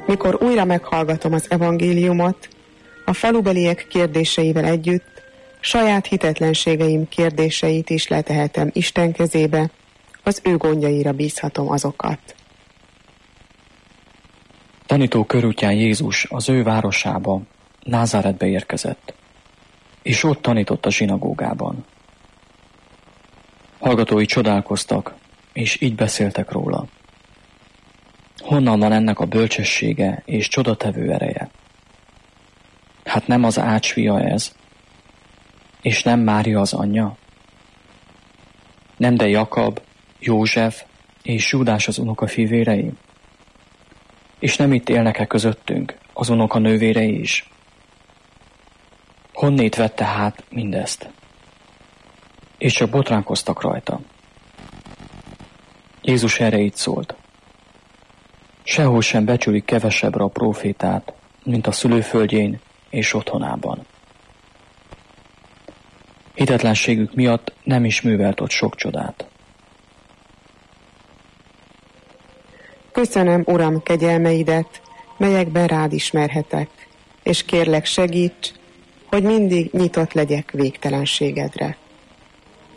Mikor újra meghallgatom az evangéliumot, a falubeliek kérdéseivel együtt saját hitetlenségeim kérdéseit is letehetem Isten kezébe, az ő gondjaira bízhatom azokat. Tanító körútján Jézus az ő városába, Názáretbe érkezett, és ott tanított a zsinagógában. Hallgatói csodálkoztak, és így beszéltek róla. Honnan van ennek a bölcsessége és csodatevő ereje? Hát nem az Ács fia ez, és nem Mária az anyja? Nem de Jakab, József és Júdás az unokafivérei? És nem itt élnek-e közöttünk az unokanővérei is? Honnét vette hát mindezt? És csak botránkoztak rajta. Jézus erre így szólt. Sehol sem becsülik kevesebbre a prófétát, mint a szülőföldjén és otthonában. Hitetlenségük miatt nem is művelt ott sok csodát. Köszönöm, Uram, kegyelmeidet, melyekben rád ismerhetek, és kérlek segíts, hogy mindig nyitott legyek végtelenségedre.